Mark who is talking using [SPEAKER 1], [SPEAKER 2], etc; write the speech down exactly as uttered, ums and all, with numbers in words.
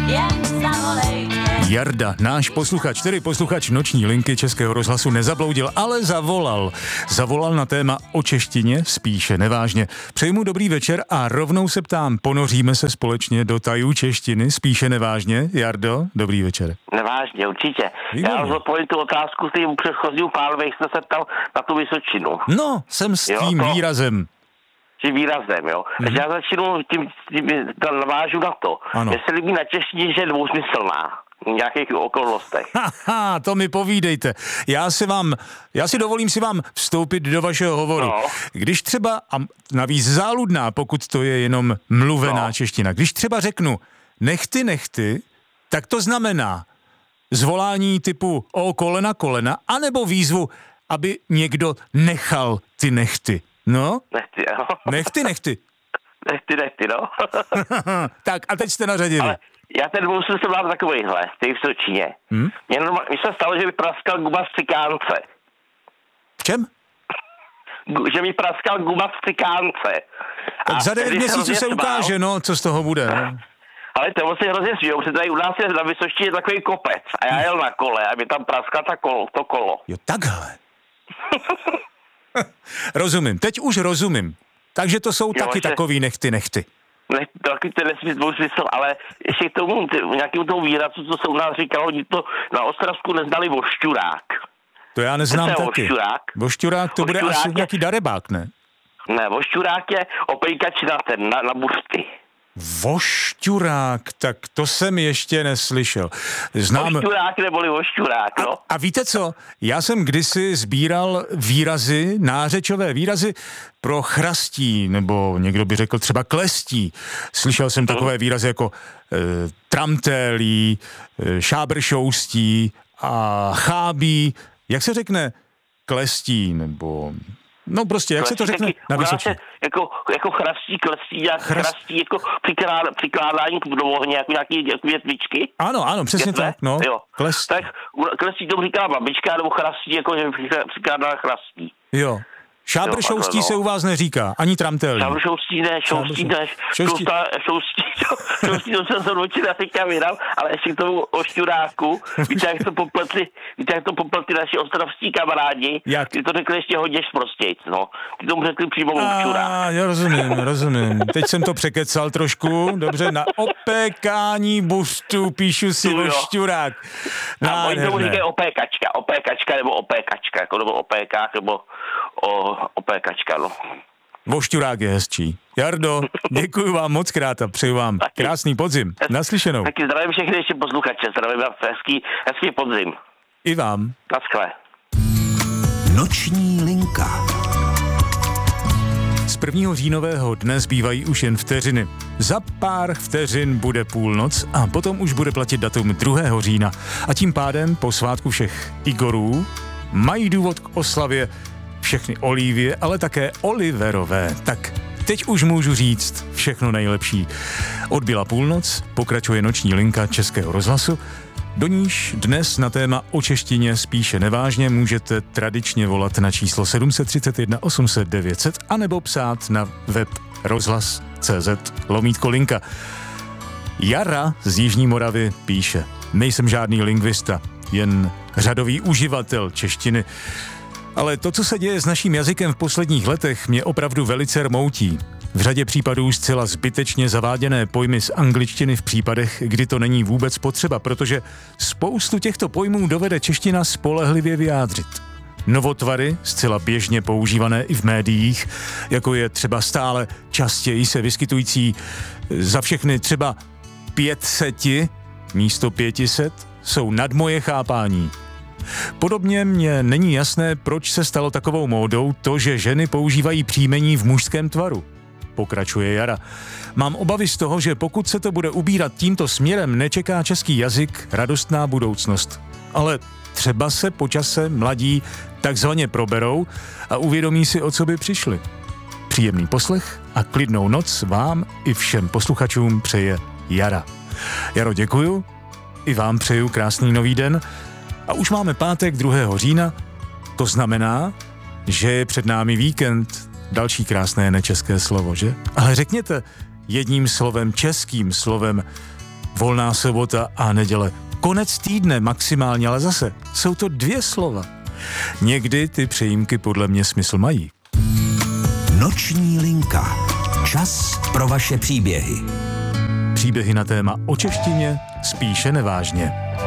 [SPEAKER 1] jen zavolej mě.
[SPEAKER 2] Jarda, náš posluchač, tedy posluchač Noční linky Českého rozhlasu nezabloudil, ale zavolal. Zavolal na téma o češtině, spíše nevážně. Přeji mu dobrý večer a rovnou se ptám, ponoříme se společně do tajů češtiny, spíše nevážně. Jardo, dobrý večer.
[SPEAKER 3] Nevážně, určitě.
[SPEAKER 2] Výborně.
[SPEAKER 3] Já zodpovím tu otázku s tím předchozímu pánovi, jak jste se ptal na tu Vysočinu.
[SPEAKER 2] No, jsem s
[SPEAKER 3] Jo,
[SPEAKER 2] tím
[SPEAKER 3] to-
[SPEAKER 2] výrazem.
[SPEAKER 3] Tím výrazem, jo.
[SPEAKER 2] Mhm.
[SPEAKER 3] Takže já začnu tím, tím, tím navážu na to.
[SPEAKER 2] Ano.
[SPEAKER 3] Mně se líbí na češtině, že je dvousmyslná. V nějakých okolnostech.
[SPEAKER 2] Haha, to mi povídejte. Já si vám, já si dovolím si vám vstoupit do vašeho hovoru.
[SPEAKER 3] No.
[SPEAKER 2] Když třeba, a navíc záludná, pokud to je jenom mluvená
[SPEAKER 3] No.
[SPEAKER 2] čeština, když třeba řeknu nechty, nechty, tak to znamená zvolání typu o kolena, kolena, anebo výzvu, aby někdo nechal ty nechty. No,
[SPEAKER 3] Nechty, jo.
[SPEAKER 2] nechty, nechty.
[SPEAKER 3] Nechty, nechty, no.
[SPEAKER 2] Tak a teď jste na řadě vy.
[SPEAKER 3] Ale já ten dvousmysl mám takovýhle, v té Vysočině.
[SPEAKER 2] Hmm?
[SPEAKER 3] Mně normálně, mi se stalo, že mi praskal guma v cikánce.
[SPEAKER 2] V čem?
[SPEAKER 3] Gu- Že mi praskal guma v cikánce.
[SPEAKER 2] Tak
[SPEAKER 3] A
[SPEAKER 2] za devět
[SPEAKER 3] tehdy
[SPEAKER 2] měsíců
[SPEAKER 3] hrozně
[SPEAKER 2] se
[SPEAKER 3] smál.
[SPEAKER 2] ukáže, no, co z toho bude. No.
[SPEAKER 3] Ale to se hrozně smějou, protože tady u nás je na Vysočině takový kopec a já jel na kole a mi tam praskla ta kolo, to kolo.
[SPEAKER 2] Jo, takhle. Rozumím, teď už rozumím. Takže to jsou
[SPEAKER 3] Jo,
[SPEAKER 2] taky
[SPEAKER 3] že-
[SPEAKER 2] takový nechty, nechty.
[SPEAKER 3] Ne, taky ten nesmysl, dvousmysl, ale ještě k tomu t- nějakému tomu výrazu, co se u nás říkalo, oni to na Ostravsku neznali vošťurák.
[SPEAKER 2] To já neznám
[SPEAKER 3] Co je
[SPEAKER 2] taky.
[SPEAKER 3] vošťurák?
[SPEAKER 2] Vošťurák to bude
[SPEAKER 3] Vošťurák
[SPEAKER 2] asi
[SPEAKER 3] je-
[SPEAKER 2] nějaký darebák, ne?
[SPEAKER 3] Ne, vošťurák je opejkač na ten, na, na buřty.
[SPEAKER 2] Vošťurák, tak to jsem ještě neslyšel. Znám...
[SPEAKER 3] Vošťurák neboli vošťurák, no.
[SPEAKER 2] A víte co? Já jsem kdysi sbíral výrazy, nářečové výrazy pro chrastí, nebo někdo by řekl třeba klestí. Slyšel jsem takové výrazy jako e, tramtélí, e, šábršoustí a chábí. Jak se řekne klestí, nebo... No prostě, jak se to řekne
[SPEAKER 3] Taky
[SPEAKER 2] na
[SPEAKER 3] u nás
[SPEAKER 2] Vysočině?
[SPEAKER 3] je Jako, jako chrastí, klestí a
[SPEAKER 2] Chrast-
[SPEAKER 3] chrastí jako přikládá, přikládání do ohně, jako nějaký jako větvičky.
[SPEAKER 2] Ano, ano, přesně
[SPEAKER 3] Větve?
[SPEAKER 2] tak, no.
[SPEAKER 3] Jo.
[SPEAKER 2] Klestí.
[SPEAKER 3] Tak u- klestí to říká babička, nebo chrastí, jako že přiklá- přikládá chrastí.
[SPEAKER 2] Jo. Šábršoustí
[SPEAKER 3] Jo,
[SPEAKER 2] se
[SPEAKER 3] no.
[SPEAKER 2] u vás neříká, ani tramtélí.
[SPEAKER 3] Šábršoustí ne, šoustí ne,
[SPEAKER 2] Šoustí.
[SPEAKER 3] šousta, šoustí, šoustí, to jsem se odvočil, já teďka vydal, ale ještě k tomu ošťuráku, víte, jak to popletli, víte, jak to popletli naši ostravští kamarádi,
[SPEAKER 2] Jak?
[SPEAKER 3] ty to řekli ještě hodně šprostějc, no, ty tomu řekli přímo ošťurák.
[SPEAKER 2] A, já rozumím, rozumím. Teď jsem to překecal trošku. Dobře, na opékání buřtu píšu si
[SPEAKER 3] Tu jo.
[SPEAKER 2] vošťurák.
[SPEAKER 3] A oni tomu
[SPEAKER 2] Nádherné.
[SPEAKER 3] říkají opékačka, opékačka nebo opékačka, jako nebo opékák, nebo o, opékačka, no.
[SPEAKER 2] Vošťurák je hezčí. Jardo, děkuji vám moc krát a přeju vám
[SPEAKER 3] Taky.
[SPEAKER 2] krásný podzim. Naslyšenou.
[SPEAKER 3] Taky zdravím všechny ještě posluchače, zdravím a hezký, hezký podzim.
[SPEAKER 2] I vám.
[SPEAKER 3] Naschle.
[SPEAKER 4] Noční linka.
[SPEAKER 2] Z prvního říjnového dne zbývají už jen vteřiny. Za pár vteřin bude půlnoc a potom už bude platit datum druhého října. A tím pádem po svátku všech Igorů mají důvod k oslavě všechny Olivie, ale také Oliverové. Tak teď už můžu říct všechno nejlepší. Odbyla půlnoc, pokračuje noční linka Českého rozhlasu. Do níž dnes na téma o češtině spíše nevážně můžete tradičně volat na číslo sedm set třicet jedna osm set devět set anebo psát na web rozhlas tečka cé zet lomítko linka. Jara z Jižní Moravy píše: nejsem žádný lingvista, jen řadový uživatel češtiny. Ale to, co se děje s naším jazykem v posledních letech, mě opravdu velice rmoutí. V řadě případů zcela zbytečně zaváděné pojmy z angličtiny v případech, kdy to není vůbec potřeba, protože spoustu těchto pojmů dovede čeština spolehlivě vyjádřit. Novotvary, zcela běžně používané i v médiích, jako je třeba stále častěji se vyskytující za všechny třeba pětseti místo pětiset, jsou nad moje chápání. Podobně mně není jasné, proč se stalo takovou módou to, že ženy používají příjmení v mužském tvaru. Pokračuje Jara. Mám obavy z toho, že pokud se to bude ubírat tímto směrem, nečeká český jazyk radostná budoucnost. Ale třeba se po čase mladí takzvaně proberou a uvědomí si, o co by přišli. Příjemný poslech a klidnou noc vám i všem posluchačům přeje Jara. Jaro, děkuju, i vám přeju krásný nový den a už máme pátek druhého října, to znamená, že je před námi víkend. Další krásné nečeské slovo, že? Ale řekněte jedním slovem, českým slovem, volná sobota a neděle, konec týdne maximálně, ale zase jsou to dvě slova. Někdy ty přejímky podle mě smysl mají.
[SPEAKER 4] Noční linka. Čas pro vaše příběhy.
[SPEAKER 2] Příběhy na téma o češtině spíše nevážně.